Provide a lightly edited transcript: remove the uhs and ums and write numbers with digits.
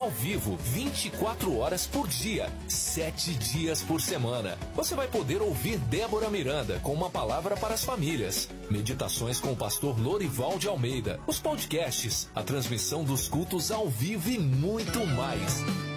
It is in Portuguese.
ao vivo, 24 horas por dia, 7 dias por semana. Você vai poder ouvir Débora Miranda com uma palavra para as famílias, meditações com o pastor Lorival de Almeida, os podcasts, a transmissão dos cultos ao vivo e muito mais.